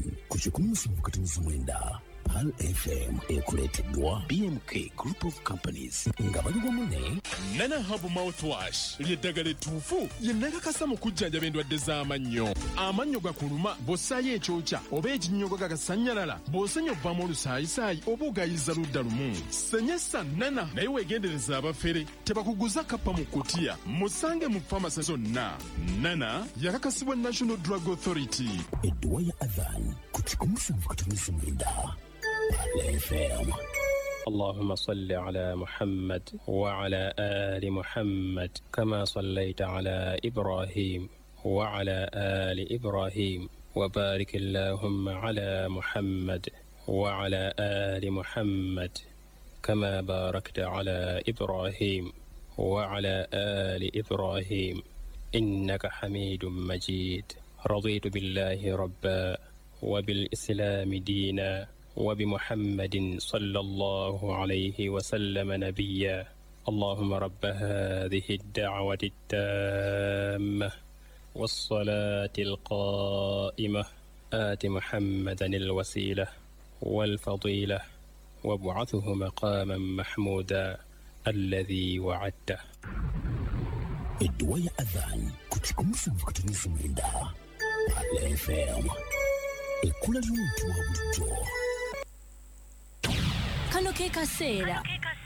ku 17 Pal FM ekuleteddwa BMK Group of Companies nga bali wamu ne Nana Habu Mouthwash ly'eddagala ettuufu lye nakakasa mu kujjanjaba endwadde z'amannyo. Amannyo gakuluma bw'ossaayo ekyokya oba ekinnyogo gagasannyalala bw'osenya ovaamu olusaayisaayi oba ogayiza ludda lumu. Senyesa Nana naye weegendereza abafere tebakuguza kappa mu kkutiya musange mu famasi zonna. Nana yakakasibwa National Drug Authority. Edduwa ya Adhan ku 17 FM. اللهم صل على محمد وعلى آل محمد كما صليت على إبراهيم وعلى آل إبراهيم وبارك اللهم على محمد وعلى آل محمد كما باركت على إبراهيم وعلى آل إبراهيم إنك حميد مجيد. رضيت بالله ربا وبالإسلام دينا وبمحمد صلى الله عليه وسلم نبيا. اللهم رب هذه الدعوة التامة والصلاة القائمة آت محمدا الوسيلة والفضيلة وابعثه مقاما محمودا الذي وعدته. Edduwa ya Adhan ku 17 Pal FM ekkula ly'omuntu wa bulijjo. Kano ke kaseera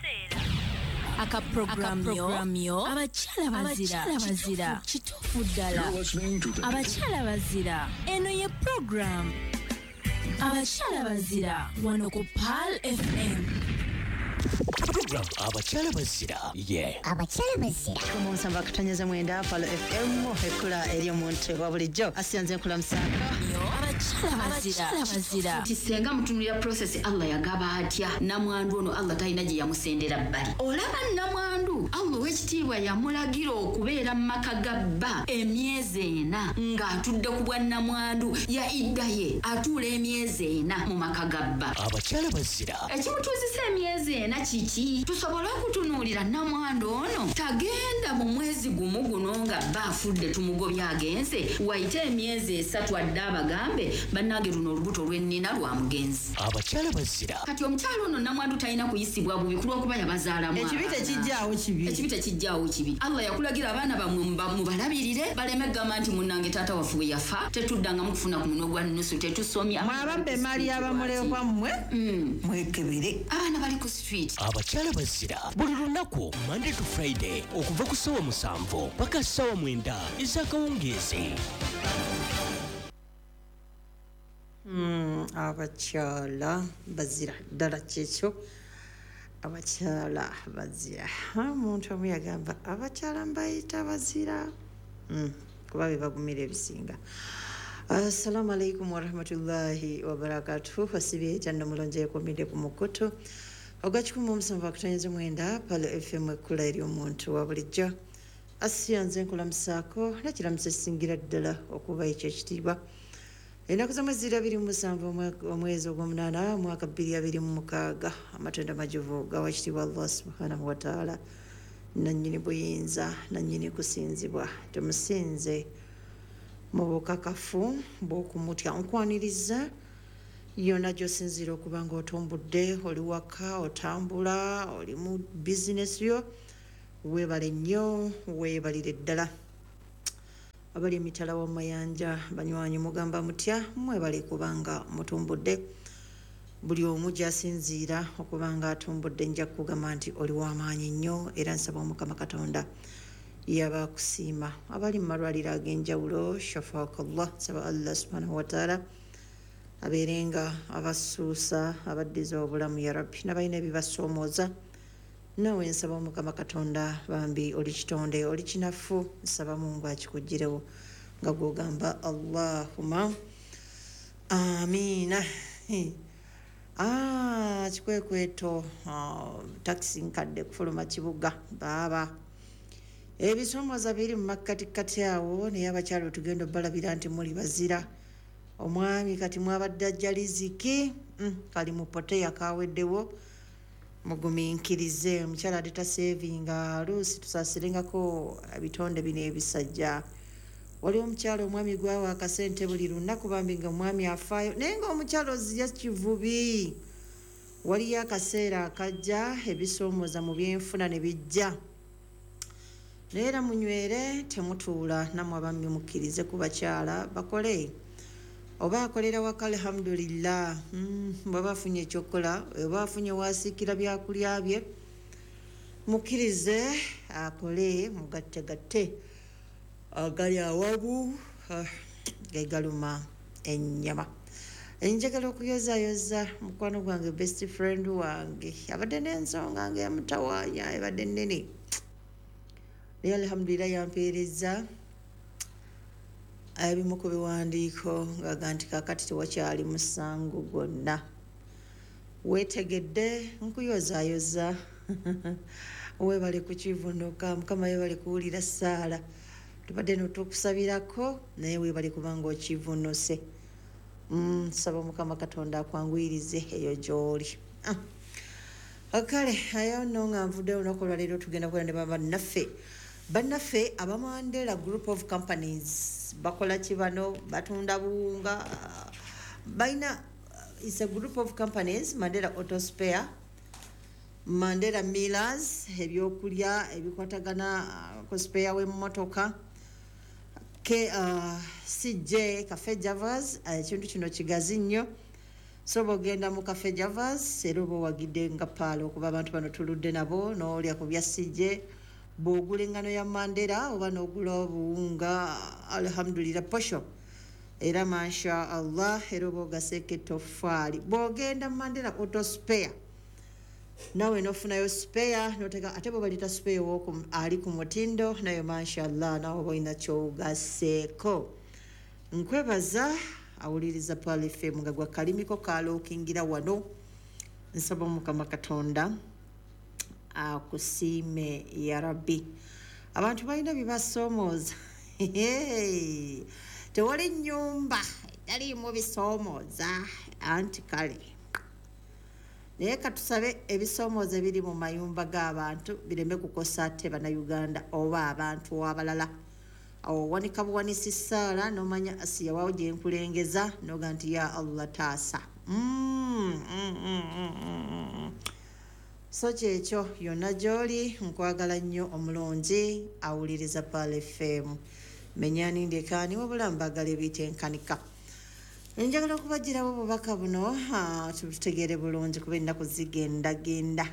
akaprogramyo abakyala bazira kituufu ddala abakyala bazira. Eno ye program abakyala bazira wano ku Pal FM. Program abakyala bazira abakyala bazira omusamba akatanyeza mwenda Pal FM ekkula ery'omuntu wa bulijjo asiyanze nkula musanga abakyala bazira kisenga mutunulira process Allah yagaba atya namwandu ono Allah talina gye yamusendera bbali. Olaba namwandu Allah w'ekitiibwa yamulagira okubeera mu maka ga bba emyezi 4 ng'atudde ku bwa namwandu ya idda ye atuula emyezi 4 mu maka ga bba. abakyala bazira Ekimutuuzisa emyezi 4 kiki? Tusobola okutunuulira namwandu ono tagenda mu mwezi gumu guno nga bba afudde tumugobya agenze wayite emyezi 3 adde abagambe bannange luno olubuto lw'ennina lwa mugenzi. abakyala bazira Kati omukyalo ono namwandu talina kuyisibwa bubi kulw'okuba yabazaalamu ekibi tekijjaawo kibi. Allah yakulagira abaana bammwe mubalabirire baleme gamba nti munnange taata waffe we yafa tetuddangamu kufuna ku muno gwa nusu tetusomya. mwababbe mali abamulekwa mmwe mwekebere. Abaana bali ku street. abakyala bazira buli lunaku Monday to Friday okuva ku ssaawa 7 paka ssaawa 9 ez'akawungeezi. Abakyala bazira ddala kyekyo. Abakyala bazira omuntu omu yagamba abakyala mbayita bazira kuba be bagumira ebisinga. Assalamu alaikum warahmatullahi wabarakatuh. Asibye ekyanna mulonje ekomide ku mukutu ogwakikumu omusanvu akutanyeza mwenda Pal FM ekkula ery'omuntu wa bulijjo asiyanze nkulamusaako nakiramusa esingira ddala okuba ekyo ekitiibwa. Ennaku z'omwezi 27 omwezi ogw'omunaana mwaka 2026 amatenda majuvu gawa ekitiibwa Allah subhanahu wa ta'ala nannyini buyinza nannyini kusinzibwa. Tumusinze mu bukakafu bw'okumutya nkwaniriza yonna gy'osinziira okuba nga otumbudde oli waka otambula oli mu bizinesi yo weebale nnyo weebalire ddala. Abali emitala w'amayanja banywanyi mugamba mutya mwebale kubanga mutumbudde. Buli omu gy'asinziira okuba nga atumbudde nja kugamba nti oli w'amaanyi nnyo era nsaba Omukama Katonda yabakusiima. Abali mu malwaliro ag'enjawulo shafaakallah nsaba Allah subhanahu wa ta'ala abeerenga abasuusa abaddiza obulamu ya rabbi n'abalina ebibasoomooza. Nawe nsaba Omukama Katonda bambi oli kitonde oli kinafu nsaba Mungu akikugirewo nga gwogamba Allahumma amiina. Kikwekweto takisi nkadde kufuluma kibuga baaba ebisoomooza biri mu makkati awo naye abakyala tugenda balabira nti muli bazira. Omwami kati mwabadde ajja liziki kali mupote yakaweddewo mugumiikirize. Omukyala ate tasevinga luusi tusaasirengako ebitonde bino ebisajja waliwo omukyalo omwami gwawa akasente buli lunaku bambi nga omwami afaayo naye ngaomukyalo ozirya kivubi. Waliyo akaseera akajja ebisoomooza mu byenfuna ne bijja naye era munywere temutuula namwe abambi mukkirize ku bakyala bakole oba akolera waka alhamdulillah bwaba afunye ekyokukola oba afunye waasiikira byakulya bye mukkirize akole mugattegatte agali awamu gegaluma ennyama. Njagala okuyozaayoza mukwano gwange best friend wange abadde n'ensonga ng'emutawaanya ebadde nnene naye alhamdulillah yampeereza ebimu ku biwandiiko ng'aga nti kaakati tewakyali musango gwonna. Weetegedde nkuyozaayoza weebale kukivunuka mukama weebale kuwulira ssaala tubadde notukusabirako naye weebale kubanga okivunuse. Saba mukama katonda akwanguyirize eyo gy'oli. Kale ayo nno nga nvudde olunaku olwaleero tugenda kukola ne bannaffe abamandela group of companies bakola ki bano batunda buwunga balina is a group of companies Mandela Auto Spare, Mandela Millers ebyokulya ebikwatagana ku spare w'emmotoka CJ Cafe Javas ekintu kino kigazi nnyo so bw'ogenda mu Cafe Javas era oba owagidde nga paalo okuba abantu bano tuludde nabo n'olya ku bya CJ bw'ogula engano ya Mandela oba n'ogula obuwunga alhamdulillah posho era masha Allah era oba ogaseeko ettoffaali bw'ogenda Mandela Auto Spare nawe nofunayo spare noteka ate bwe balita spare woko ali ku mutindo nayo masha Allah nawe boina kyogaseeko. Nkwebaza awuliriza Pearl FM nga gwa kalimiko kalookingira wano nsaba mukama katonda akusiime ya Rabbi. Abantu balina bibasoomooza tewali nnyumba etaliimu bisoomooza anti kale naye katusabe ebisoomooza ebiri mu mayumba g'abantu bireme kukosa ate bannayuganda oba abantu abalala. Awo wanika buwanisi ssaala n'omanya asiya waawo gye nkulengeza noga nti ya Allah taasa. So kyekyo yonna gy'oli nkwagala nnyo omulungi awuliriza Pearl FM. Menyani ndekaani wabula mbagala ebitenkanika. Njagala okubagirawo obubaka buno tutegeere bulungi kuba ennaku zigendagenda.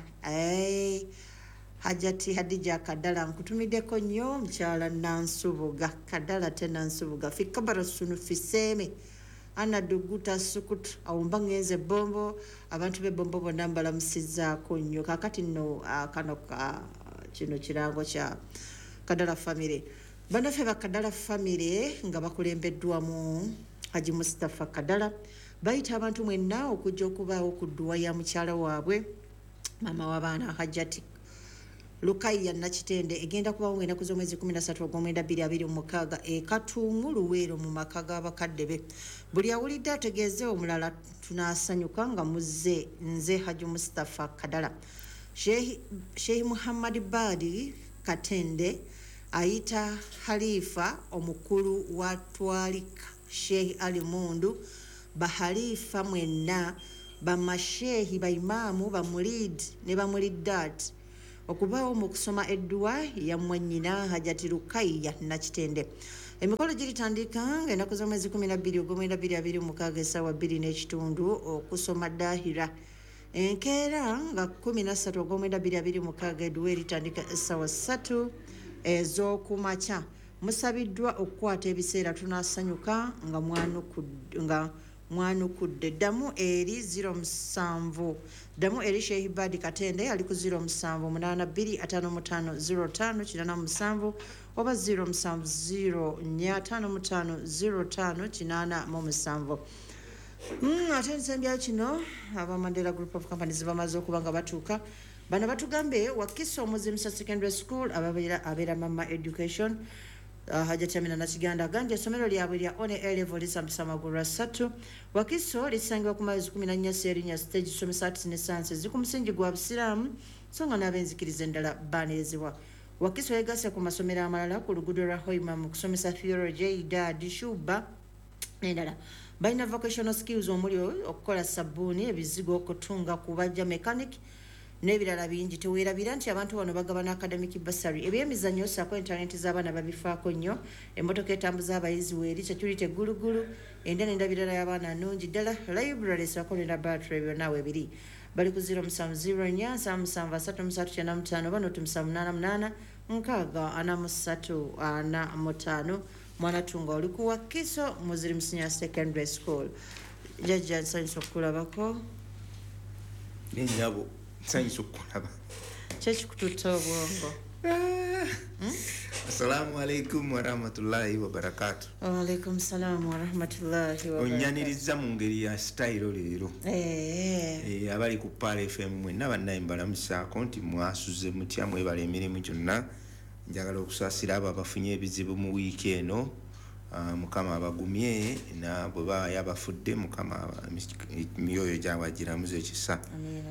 Hajati Hadija Kadala nkutumiddeko nnyo mukyala Nansubuga Kadala te Nansubuga fikabara sunu fiseme ana duguta sukutu awumba ngenze bombo abantu be bombo bonna mbalamusizzaako nnyo kakati nno kano kino kirango kya Kadala family. Bannaffe ba Kadala family nga bakulembeddwamu Haji Mustafa Kadala bayita abantu mwenna okujja okubaawo ku dduwa ya mukyala waabwe mama w'abaana Hajati Lukaiya Nakitende egenda kubaawo ennaku z'omwezi 13 ogw'omwenda 2026 Katuumu Luweero mu maka g'abakadde be. Buli awulidde ategeeze omulala tunaasanyuka nga muzze nze Haji Mustafa Kadala. Sheikh Muhammad Badi Katende ayita Halifa omukulu wa Twalika Sheikh Ali Mundu bahalifa mwenna bamashehi baimaamu bamulid ne bamuliddat okubaawo mu kusoma edduwa ya mwannyina Hajati Lukaiya Nakitende. Emikolo giritandika ng'ennaku z'omwezi 12 ogw'omwenda 2026 essaawa 2:30 okusoma dahira. Enkeera nga 13 ogw'omwenda 2026 edduwa eritandika essaawa 3 ez'okumakya. Musabiddwa okukwata ebiseera tunaasanyuka nga mwanukudde. Ddamu eri 07 ddamu eri Sheikh Badi Katende ali ku 0782550587 oba 0704550587. Ate nsembya kino aba Mandela Group of Companies bamaze okuba nga batuuka. Bano batugambe Wakiso Muzimsa Secondary School abeera Mama Education Hajati Amina Nakiganda agambye essomero lyabwe lya One A level lisambisa amagulu 3. Wakiso lisangibwa ku mwezi 14 Serinya stage somesa arts ne sciences ku musingi gwa Busiraamu so nga n'abenzikiriza endala baneezebwa. Wakiso yegasse ku masomero amalala ku luguudo lwa Hoima mu kusomesa theology, idad, shuba n'endala. Balina vocational skills omuli okukola sabbuuni, ebizigo, okutunga, kubajja, mechanic n'ebirala bingi. Teweerabira nti abantu bano bagabana academic bursary. Ebyemizannyo ssaako internet z'abaana babifaako nnyo. Emmotoka etambuza abayizi weeri, security eggulugulu, endala endabirala y'abaana nnungi ddala. Library ssaako ne laboratory byonna weebiri. Bali ku 0704773395 bano 7783845 mwana tunga oli ku Wakiso Muslim Senior Secondary School. Jajja nsanyusa okukulabako. Nenyabo nsanyusa okukulaba. Kyekikututta obwongo. Assalamu alaikum wa rahmatullahi wa barakatuh. Wa alaikum salam wa rahmatullahi wa barakatuh. Onyaniriza mu ngeri ya style leero. Abali ku Pale FM mwenna bannaye mbalamusaako nti mwasuze mutya mwebala emirimu gyonna. Njagala okusaasira abo abafunye ebizibu mu wiiki eno. Mukama abagumye na bwe baba yabafudde Mukama emyoyo gyawagiramuze ekisa.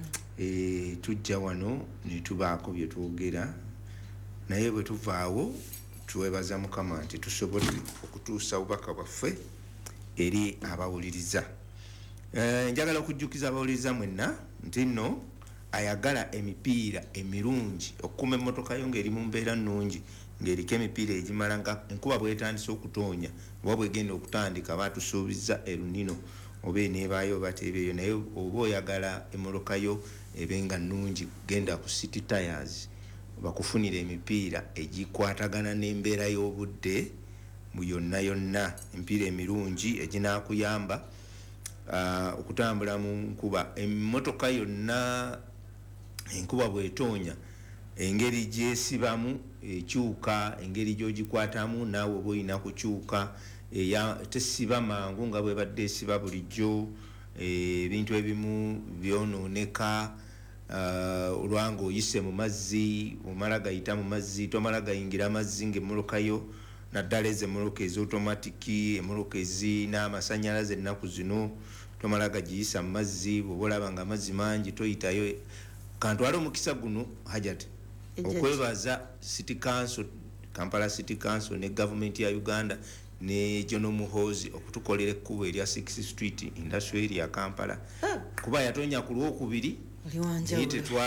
Tujja wano ne tubaako bye twogera. Naye bwe tuvaawo tuwebaza Mukama nti tusobole okutuusa obubaka bwaffe eri abawuliriza. Njagala okujjukiza abawuliriza mwenna nti nno ayagala emipiira emirungi okukuuma emmotoka yo ng'eri mu mbeera nnungi ng'eriko emipiira egimala nga enkuba bwetandise okutonnya oba bwegenda okutandika baatusuubiza erunino oba eneebaayo oba teebeeyo naye oba oyagala emmotoka yo ebe nga nnungi genda ku city tires bakufunira emipiira egikwatagana n'embeera y'obudde mu yonna yonna emipiira emirungi eginaakuyamba okutambula mu nkuba. Emmotoka yonna enkuba bwetoonya engeri gyesibamu ekyuka, engeri gy'ogikwatamu naawe oba olina kukyuka, tesiba mangu nga bwe badde esiba bulijjo. Ebintu ebimu byonooneka olwanga oyise mu mazzi, omala gayita mu mazzi, tomala gayingira amazzi ng'emmoloka yo, naddala ezo emmoloka ez'automatiki, emmoloka ezina amasannyalaze ennaku zino, tomala gagiyisa mu mazzi. Bw'oba olaba nga amazzi mangi toyitayo. Kantwala omukisa guno Hajat okwebaza City Council, Kampala City Council ne Government ya Uganda ne Jono Muhoozi okutukolera ekkubo erya 6th Street Industrial Area ya Kampala. Kuba yatonya ku Lwokubiri naye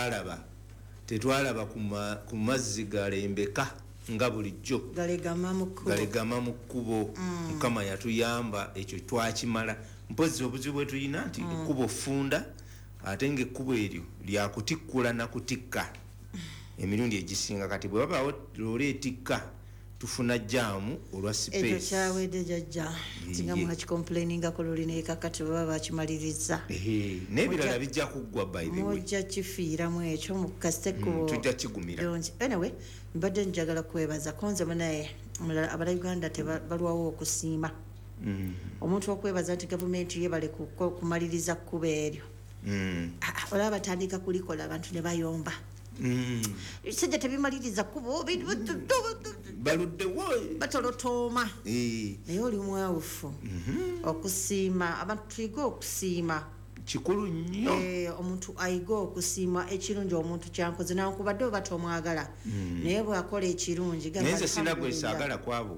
tetwalaba ku mazzi galembeka nga bulijjo galegama mu kkubo. Mukama yatuyamba ekyo twakimala. Mpozi obuzibu bwe tulina nti ekkubo ffunda ate ng'ekkubo eryo lyakutikkula na kutikka emirundi egisinga. Kati bwe babaawo loola etikka tufuna jaamu olwa space. Ekyo kyawedde jajja tinga mwakikomplainingako luli naye kakati baba bakimaliriza. N'ebirala bijja kuggwa by the way. Mujja kifiiramu ekyo mu kasitekubo tujja kigumira. Anyway, mbadde njagala kwebaza konze munaye abala Uganda tebalwawo okusiima. Omuntu okwebaza nti gavumenti yebale kumaliriza kkuba eryo. Olaba batandika kulikola abantu ne bayomba. Sijja tebimaliriza kkubo baluddewo batolotooma. Naye oli mwawufu okusiima. Abantu tuyiga okusiima kikulu nnyo. Omuntu ayiga okusiima ekirungi omuntu kyankoze nankubadde oba tomwagala naye bw'akola ekirungi naye nze sina gwe saagala kwabo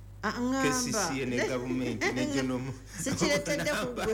KCCA ne gavumenti ne Jonomu sikiretedde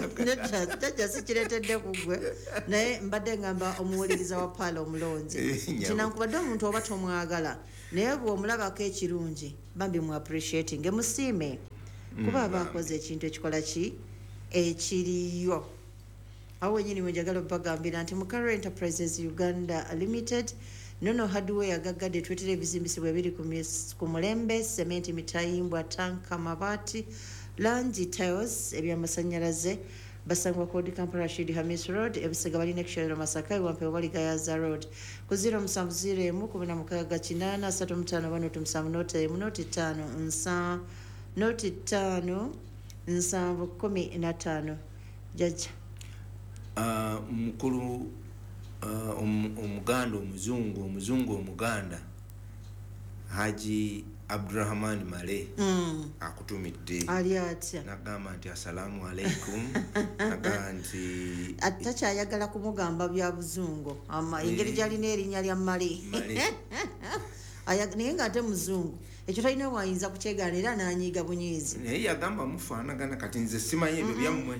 kugwe naye mbadde ngamba omuwuliriza wa Paala omulonzi nti nankubadde omuntu oba tomwagala naye bw'omulabako ekirungi bambi mu appreciating musiime kuba aba akoze ekintu ekikola ki ekiriyo. Awo wenyini mwenjagala obagambira nti Mukaro Enterprises Uganda Limited nono hardware agaggadde twetera ebizimbisibwa ebiri ku mulembe, sementi, mitayimbwa, tanka, mabati, langi, tiles, ebyamasannyalaze. Basangwa Kodi Kampala Rashid Hamis Road, Ebisega balina ekishorero Masaka, Wampe wali Gayaza Road. Ku 070885 Judge. Mukulu omuganda omuzungu omuganda Haji Abdurrahman Male akutumidde ali atya nagamba nti assalamu alaikum nagamba nti atakyayagala kumugamba bya buzungu engeri gyalina erinnya lya Male naye ng'ate muzungu ekyo talina wayinza kukyegaana era n'anyiiga bunyiizi naye yagamba mufaanagana kati nze simanyi ebyo byammwe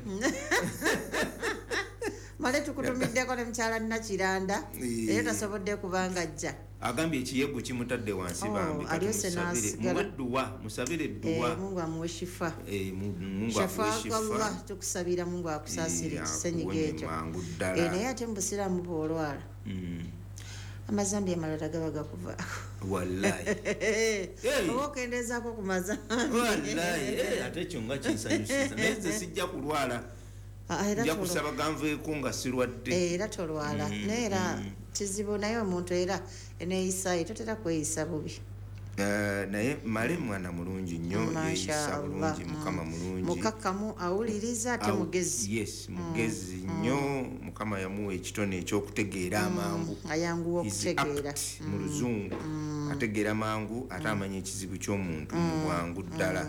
male tukutumiddeko ne mukyala Nakiranda era tasobodde kubanga ajja agambye ekiyego kimutadde wansi bambi musabire edduwa Mungu amuwe shifa Mungu amuwe shifa tukusabira Mungu akusaasire kisenyiga ekyo naye ate mu busiraamu bw'olwala amazambi amalala gaba gakuvaako wallahi oba okendeezaako ku mazambi wallahi ate ekyo nga kinsanyusiza naye nze sijja kulwala nja kusaba ganveeko nga sirwadde era tolwala naye era kizibu naye omuntu era eneeyisaayo totera kweyisa bubi naye male mwana mulungi nnyo yeeyisa bulungi mukama mulungi mukakkamu awuliriza ate mugezi yes mugezi nnyo mukama yamuwa ekitone ekyokutegeera amangu ayanguwa okutegeera mu luzungu ategeera mangu ate amanya ekizibu ky'omuntu mu bwangu ddala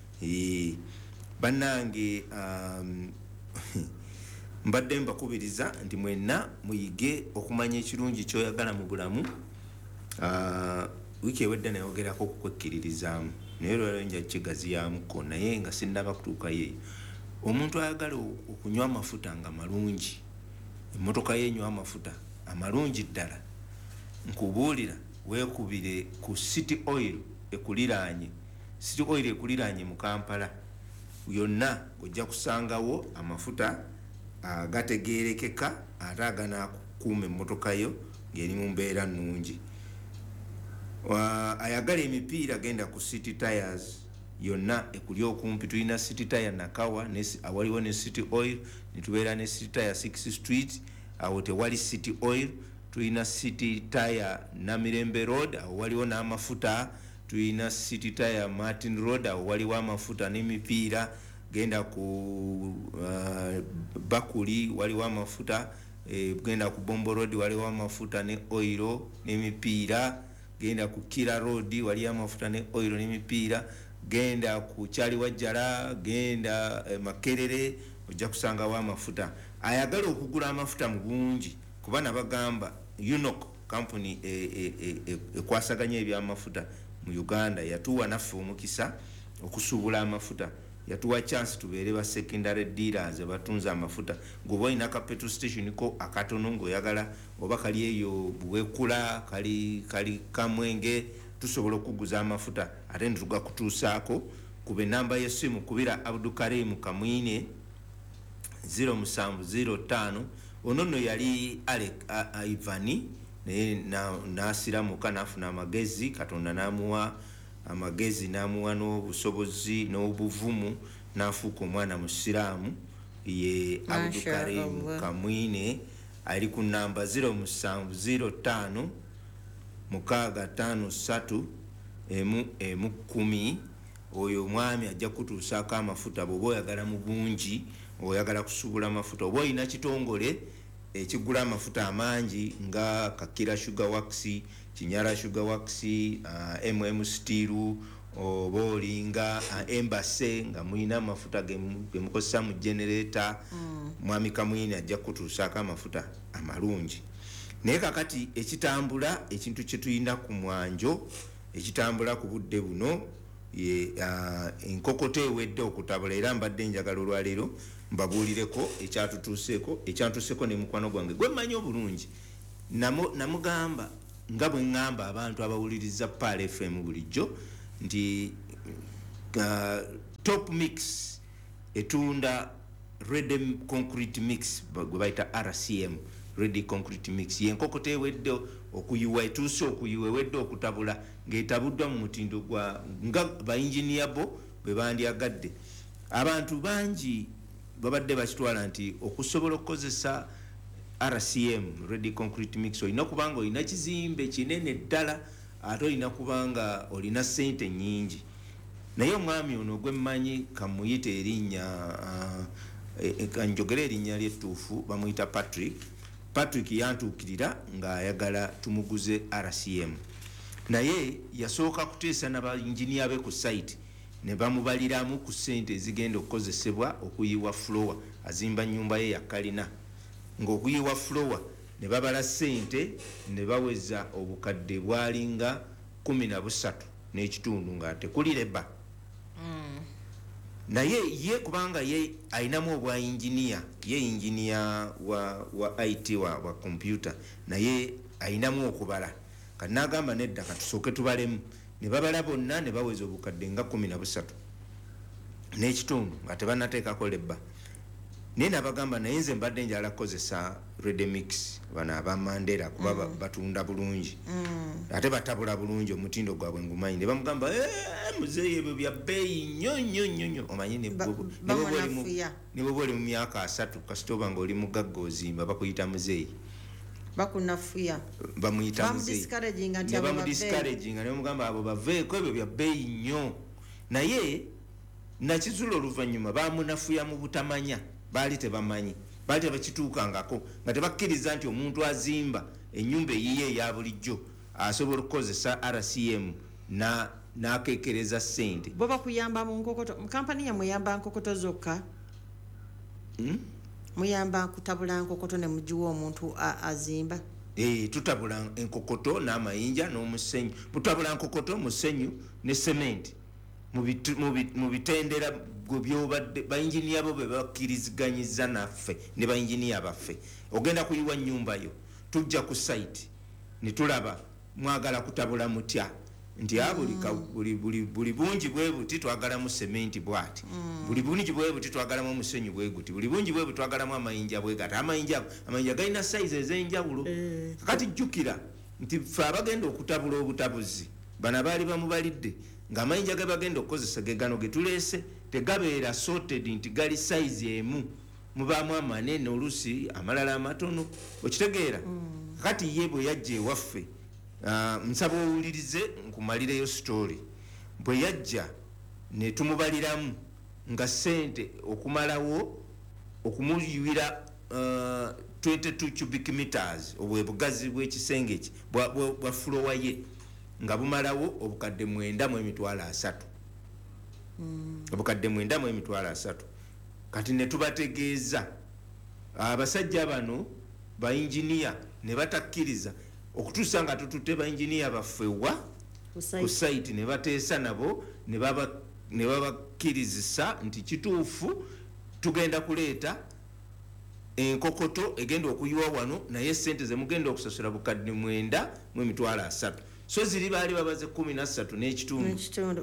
bannange mbadde mbakubiriza nti mwenna muyige okumanya ekirungi kyoyagala mu bulamu wiiki ewedde nayogerako okukwekkiririzaamu naye lwaliro nja kigaziyamuko naye nga sinnaba kutuukayo eyo omuntu ayagala okunywa amafuta nga malungi emmotoka ye enywa amafuta amalungi ddala nkubuulira weekubire ku city oil ekuliraanye mu Kampala yonna ojja kusangawo amafuta gategeerekeka ate aganakukuuma emmotoka yo ng'eri mu mbeera nnungi ayagala emipiira genda ku City Tires yonna ekuli okumpi tulina City Tire Nakawa awaliwo ne City Oil netubeera ne City Tire 6 Street awo tewali City Oil tulina City Tire Namirembe Road awo waliwo n'amafuta tulina City Tire Martin Road awo waliwo amafuta n'emipiira genda ku Bakuli waliwo amafuta genda ku Bombo Road waliwo amafuta ne oil n'emipiira genda ku Kira Road waliwo amafuta ne oil n'emipiira genda ku Kyali Wajjala genda Makerere ojja kusangawo amafuta ayagala okugula amafuta mu bungi kuba nabagamba Unok company ekwasaganya ebyamafuta mu Uganda yatuwa naffe omukisa okusuubula amafuta yatuwa chance tubeere ba secondary dealers batunza amafuta ngoba olina ka petrol station ko akatono ng'oyagala oba kali eyo buwekula kali kamwenge tusobola okuguza amafuta ate netugakutuusaako kuba enamba y'essimu kubira Abdulkarim Kamwine 0705 ono yali Ivani naye n'asiramuka n'afuna amagezi Katonda n'amuwa amagezi n'amuwa n'obusobozi n'obuvumu n'afuuka omwana musiraamu ye Abdulkarim Kamwine ali ku namba 0705 653 10 oyo omwami ajja kutuusaako amafuta bw'oba oyagala mu bungi oyagala kusuubula amafuta oba olina kitongole ekigula amafuta amangi nga Kakira Sugar Works Kinyala Sugar Works Steel oba olinga Embassy nga mulina amafuta gemukozesa mu generator mwami Kamwine ajja kutuusaako amafuta amalungi naye kakati ekitambula ekintu kye tulina ku mwanjo ekitambula ku budde buno enkokoto ewedde okutabula era mbadde njagala olwaleero mbabuulireko ekyantuseeko ne mukwano gwange gwe mmanyi obulungi namugamba nga bwe ŋŋamba abantu abawuliriza Pal FM bulijjo nti Top Mix etunda Ready Concrete Mix gwe bayita RCM Ready Concrete Mix yenkokoto ewedde okuyiwa etuuse okuyiwa ewedde okutabula ng'etabuddwa mu mutindo gwa nga bayinginiya bo bwe bandyagadde abantu bangi babadde bakitwala nti okusobola okukozesa RCM Ready Concrete Mix olina kubanga olina kizimbe kinene ddala ate olina kubanga olina ssente nnyingi naye omwami ono gwe mmanyi kamuyite erinnya kanjogera erinnya lyettuufu bamuyita Patrick yantuukirira ng'ayagala tumuguze RCM naye yasooka kuteesa n'abayinginiya be ku site ne bamubaliramu ku ssente ezigenda okukozesebwa okuyiwa floor azimba nnyumba ye ya kalina ng'okuyiwa floor ne babala ssente ne baweza obukadde bwalinga 13 n'ekitundu nga tekuli leba naye ye kubanga ye ayinamu obwa engineer ye engineer wa IT wa computer naye ayinamu okubala kati n'agamba nedda katusooke tubalemu ne babala bonna ne baweza obukadde nga 13 n'ekitundu nga tebanateekako leba naye nabagamba naye nze mbadde njala kukozesa Redemix bano abamandera kuba batunda bulungi ate batabula bulungi omutindo gwabwe ngumanyi ne bamugamba muzeeyi ebyo bya bbeeyi nnyo omanyi ne bwe oli mu myaka 3 kasita oba nga oli mugagga ozimba bakuyita muzeeyi bakunafuya bamuyita muzeeyi ne bamudiscouraginga ne bamugamba abo baveeko ebyo bya bbeeyi nnyo naye nakizula oluvannyuma bamunafuya mu butamanya baali tebamanyi baali tebakituukangako nga tebakkiriza nti omuntu azimba ennyumba eyiye eya bulijjo asobola okukozesa RCM n'akekereza ssente bo bakuyamba mu nkokoto kampani ya muyamba nkokoto zokka muyamba kutabula nkokoto ne mujiwa omuntu azimba tutabula enkokoto n'amayinja n'omusenyu tutabula nkokoto musenyu ne cement mu bitendera byobadde bayinginiya bo bebakkirizganyiza naffe ne bayinginiya baffe ogenda kuyiwa nnyumba yo tujja ku site ne tulaba mwagala kutabula mutya nti buli bungi bwe buti twagalamu sementi bwati buli bungi bwe buti twagalamu omusenyu bwe guti buli bungi bwe buti twagalamu amayinja bwe gati amayinja galina size ez'enjawulo kati jjukira nti ffe abagenda okutabula obutabuzi bano baali bamubalidde ng'amayinja ge bagenda okukozesa ge gano ge tuleese tegabeera sorted nti gali size emu mubaamu amanene oluusi amalala amatono okitegeera kati ye bwe yajja ewaffe nsaba owulirize nkumalireyo story bwe yajja ne tumubaliramu nga ssente okumalawo okumuyuwira 22 cubic meters obwe bugazi bw'ekisenge eki bwa fulowa ye nga bumalawo obukadde 9.3 obukadde 9.3 kati ne tubategeeza abasajja bano bayinginiya ne batakkiriza okutuusa nga tututte bayinginiya baffe wa ku site ne bateesa nabo ne babakkirizisa nti kituufu tugenda kuleeta enkokoto egenda okuyiwa wano naye sente ze mugenda okusasula bukadde 9.3 so ziri baali babaze 13 n'ekitundu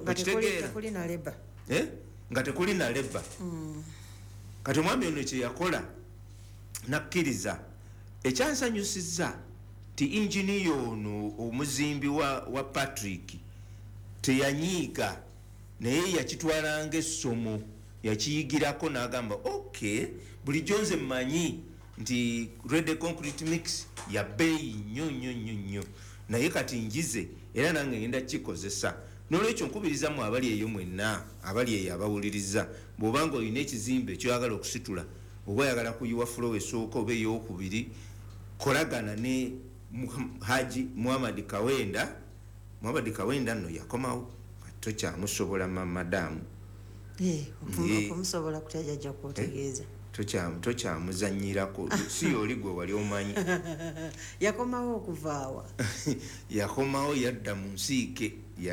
nga tekuli na leba kati omwami ono kye yakola nakkiriza ekyansanyusizza ti inginiya ono omuzimbi wa Patrick teyanyiiga naye yakitwalanga essomo yakiyigirako n'agamba okay bulijjo nze mmanyi nti red concrete mix ya bbeeyi nnyo naye kati njize era nange ngenda kikozesa n'olwekyo nkubirizamu abali eyo mwenna abali eyo abawuliriza bw'obanga olina ekizimbe ekyoyagala okusitula oba oyagala kuyiwa fulowa esooka oba ey'okubiri kolagana ne Haji Muhammad Kawenda nno yakomawo tokyamusobola madamu okumusobola kutajajja kwotegeeza tokyamuzanyirako si oli gwe wali omanyi yakomawo okuvaawa yakomawo yadda mu nsiike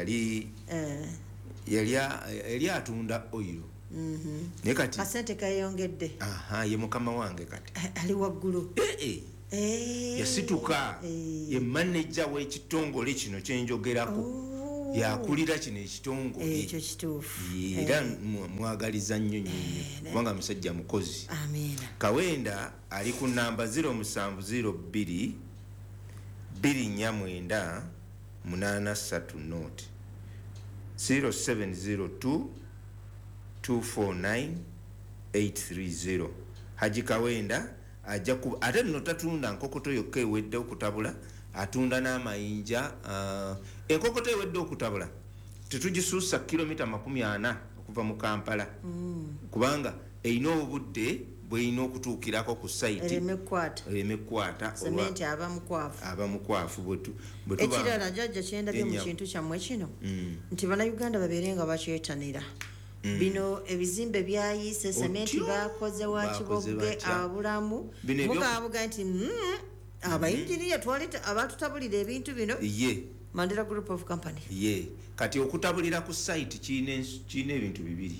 yali atunda oyiro naye kati kasente kayongedde ye mukama wange kati ali waggulu yasituka ye manager w'ekitongole kino kyenjogerako yakulira kino ekitongole ekyo kituufu era mwagaliza nnyo kubanga musajja mukozi Kawenda ali ku namba 0702 249 830 note 0702 249 830 Haji Kawenda ajja ku ate nno tatunda nkokoto yokka ewedde okutabula atunda n'amayinja enkokoto ewedde okutabula tetugisuusa kilomita 40 okuva mu Kampala kubanga erina obudde bweyina okutuukirako ku site eremekwata sementi abamukwafu ekirala jjajja kyendabye mu kintu kyammwe kino nti bannayuganda babeere nga bakyetanira bino ebizimbe byayise sementi bakoze wakibogge abulamu mukabuga nti abayinginiya twali abatutabulira ebintu bino Mandela Group of Company. Ye kati okutabulira ku site kiine ebintu bibiri.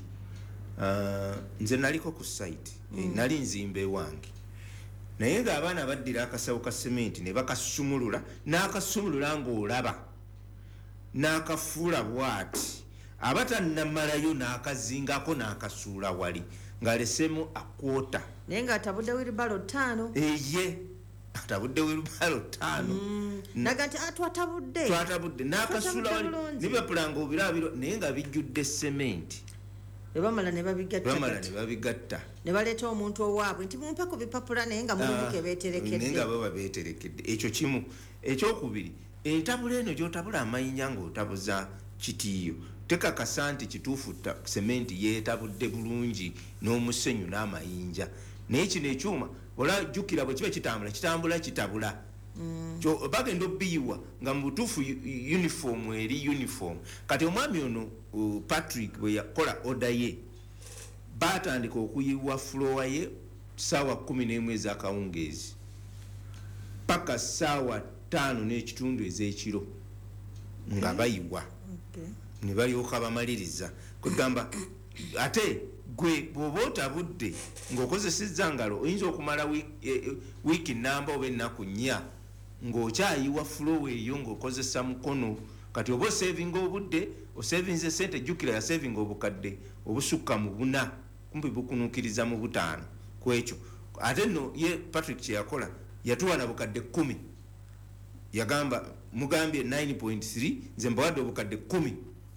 Nze naliko ku site nali nzimbe wange. Naye ng'abaana baddira akasawo ka sementi ne bakasumulula n'akasumulula ng'olaba n'akafuula bwati abatannamalayo n'akazingako n'akasuula wali ng'alesemu akwota. Naye ng'atabudde wilibalo 5. Eye atabudde wilibalo 5. Naga nti twatabudde n'akasuula wali nibapulanga obirabiro naye nga bijjudde sementi. Bamala ne babigatta ne baleeta omuntu owaabwe nti mumpe ku bipapula naye nga mulimu ke beeterekedde. Naye nga baba beeterekedde. Ekyo kimu. Ekyokubiri entabula eno gy'otabula amayinja ng'otabuza kitiiyo tekakasa nti kituufu sementi yeetabudde bulungi n'omusenyu n'amayinja. Naye kino ekyuma olajjukira bwe kiba kitambula kitabula. Bagenda obbiyiwa nga mu butuufu uniform eri uniform. Kati omwami ono Patrick bwe yakola oda ye baatandika okuyiwa floor ye ssaawa 11 ez'akawungeezi paka ssaawa 5 n'ekitundu ez'ekiro nga bayiwa. Ne balyoka bamaliriza kugamba ate gwe bw'oba otabudde ng'okozesezza ngalo oyinza okumala wiiki namba oba ennaku 4 ng'okyayiwa floor eyo ng'okozesa mukono. Kati oba osevinga obudde osevinze sente jjukira ya sevinga obukadde obusukka mu 4 kumpi bukunuukiriza mu 5 ku ekyo. Ate nno ye Patrick kye yakola yatuwa na bukadde 10 yagamba mugambye 9.3 nze mbawadde obukadde 10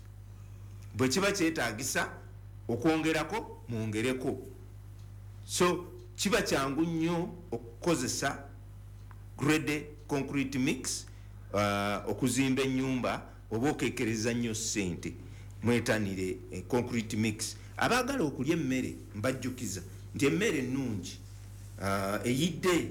bwe kiba kyetaagisa okwongerako mwongereko. So kiba kyangu nnyo okukozesa grade concrete mix okuzimba ennyumba oba okekereza nnyo ssente mwetanire concrete mix. Abaagala okulya emmere mbajjukiza nti emmere ennungi eyidde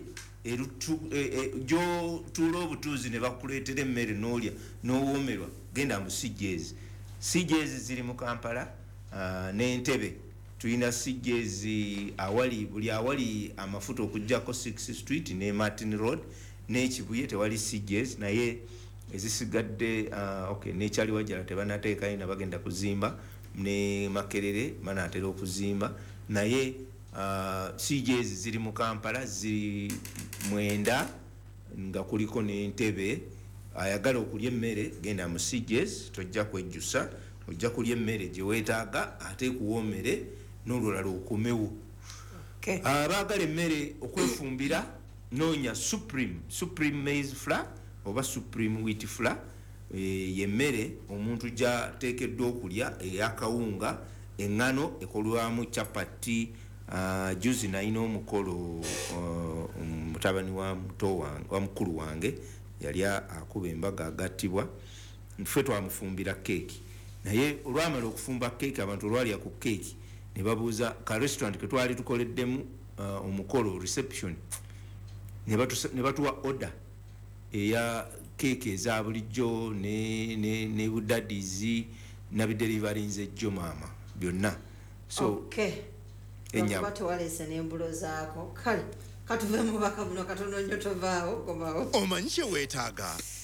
gy'otuula obutuuzi ne bakuleetera emmere n'olya n'owoomerwa genda mu CJs. CJs ziri mu Kampala n'Entebbe tulina CJs buli awali amafuta okujjako 6 Street ne Martin Road n'Ekibuye tewali CJs naye ezisigadde n'ekyali Wajjala tebanateekayo na bagenda kuzimba ne Makerere banaatera okuzimba naye CJs ziri mu Kampala ziri 9 nga kuliko n'Entebbe. Ayagala okulya emmere genda mu CJs tojja kwejjusa ojja kulya emmere gye weetaaga ate kuwoomere n'olulala okomewo. Abaagala emmere okwefumbira noonya supreme maize flour oba supreme wheat flour yemmere omuntu gy'ateekeddwa okulya ey'akawunga. Eŋŋano ekolwamu chapati. Juzi nalina omukolo mutabani wa mukulu wange yali akuba embaga agattibwa ffe twamufumbira keeki naye olwamala okufumba keeki abantu olwalya ku keeki ne babuuza ka restaurant ke twali tukoleddemu omukolo reception ne batuwa order eya keeki eza bulijjo ne budadizi nabidelivarinze ejjo maama byonna. So enyama tewaleese n'embulo zaako kale katuve mu baka buno katono nnyo tovaawo komawo omanyi kye weetaaga